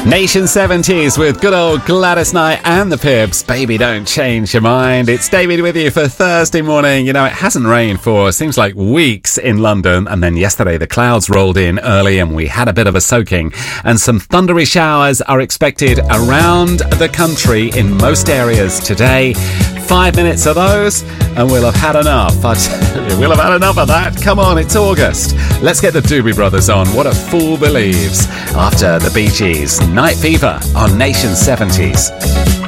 Nation 70s with good old Gladys Knight and the Pips. Baby, don't change your mind. It's David with you for Thursday morning. You know, it hasn't rained for seems like weeks in London, and then yesterday the clouds rolled in early and we had a bit of a soaking, and some thundery showers are expected around the country in most areas today. 5 minutes of those and we'll have had enough. I tell you, we'll have had enough of that. Come on, it's August. Let's get the Doobie Brothers on. What a Fool Believes. After the Bee Gees, Night Fever on Nation 70s.